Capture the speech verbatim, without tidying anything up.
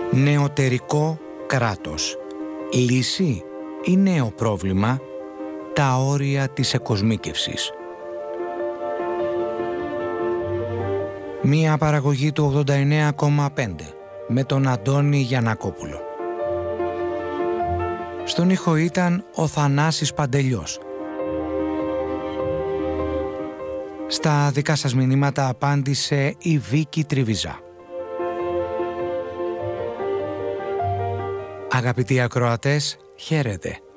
Νεωτερικό κράτος. Λύση ή νέο πρόβλημα? Τα όρια της εκοσμίκευσης. Μία παραγωγή του ογδόντα εννέα κόμμα πέντε με τον Αντώνη Γιαννακόπουλο. Στον ήχο ήταν ο Θανάσης Παντελιός. Στα δικά σας μηνύματα απάντησε η Βίκη Τριβιζά. Αγαπητοί ακροατές, χαίρετε.